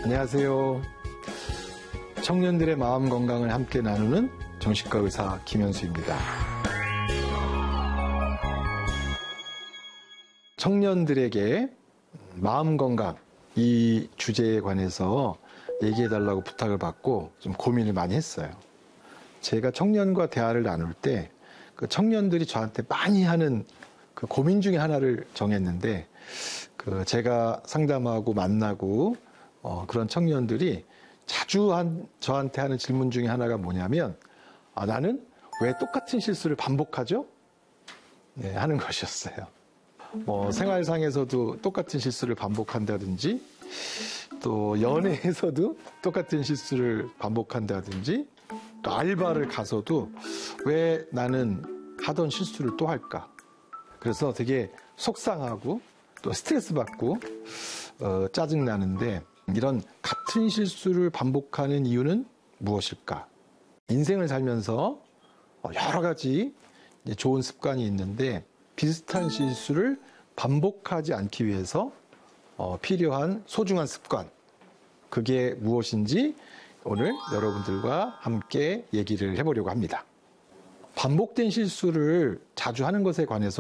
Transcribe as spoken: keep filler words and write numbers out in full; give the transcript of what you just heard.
안녕하세요. 청년들의 마음 건강을 함께 나누는 정신과 의사 김현수입니다. 청년들에게 마음 건강 이 주제에 관해서 얘기해달라고 부탁을 받고 좀 고민을 많이 했어요. 제가 청년과 대화를 나눌 때 그 청년들이 저한테 많이 하는 그 고민 중에 하나를 정했는데, 그 제가 상담하고 만나고 어 그런 청년들이 자주 한 저한테 하는 질문 중에 하나가 뭐냐면, 아, 나는 왜 똑같은 실수를 반복하죠? 네, 하는 것이었어요. 뭐 생활상에서도 똑같은 실수를 반복한다든지, 또 연애에서도 똑같은 실수를 반복한다든지, 또 알바를 가서도 왜 나는 하던 실수를 또 할까? 그래서 되게 속상하고 또 스트레스 받고 어, 짜증 나는데, 이런 같은 실수를 반복하는 이유는 무엇일까? 인생을 살면서 여러 가지 좋은 습관이 있는데, 비슷한 실수를 반복하지 않기 위해서 어, 필요한 소중한 습관, 그게 무엇인지 오늘 여러분들과 함께 얘기를 해보려고 합니다. 반복된 실수를 자주 하는 것에 관해서